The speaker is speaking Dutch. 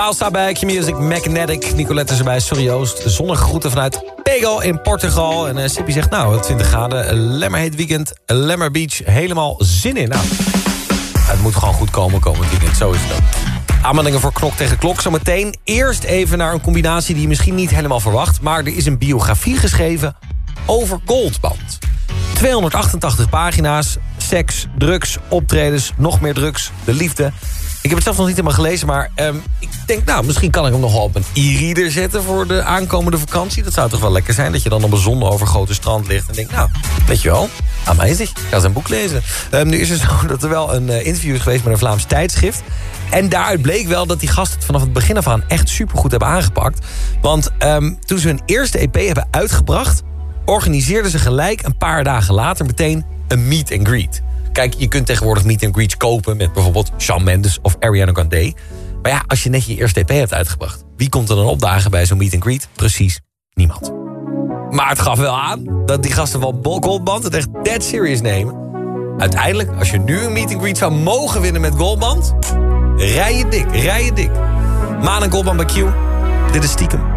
Salsa bij Q-Music, Magnetic. Nicolette is erbij, sorry Joost. Zonnige groeten vanuit Pego in Portugal. En Sippy zegt, 20 graden, lemmerheet weekend, Lemmer Beach. Helemaal zin in. Nou, het moet gewoon goed komen komend weekend, zo is het ook. Aanmeldingen voor Knok tegen Klok zometeen. Eerst even naar een combinatie die je misschien niet helemaal verwacht. Maar er is een biografie geschreven over Goldband. 288 pagina's, seks, drugs, optredens, nog meer drugs, de liefde. Ik heb het zelf nog niet helemaal gelezen, maar ik denk, misschien kan ik hem nog wel op een e-reader zetten voor de aankomende vakantie. Dat zou toch wel lekker zijn, dat je dan op een zonovergoten strand ligt en denkt, weet je wel, amazing, ik ga zijn boek lezen. Nu is het zo dat er wel een interview is geweest met een Vlaams tijdschrift. En daaruit bleek wel dat die gasten het vanaf het begin af aan echt supergoed hebben aangepakt. Want toen ze hun eerste EP hebben uitgebracht, organiseerden ze gelijk een paar dagen later meteen een meet and greet. Kijk, je kunt tegenwoordig meet and greets kopen met bijvoorbeeld Shawn Mendes of Ariana Grande. Maar ja, als je net je eerste EP hebt uitgebracht, wie komt er dan opdagen bij zo'n meet and greet? Precies niemand. Maar het gaf wel aan dat die gasten van Goldband het echt dead serious nemen. Uiteindelijk, als je nu een meet and greet zou mogen winnen met Goldband, rij je dik. Maan en Goldband bij Q. Dit is Stiekem.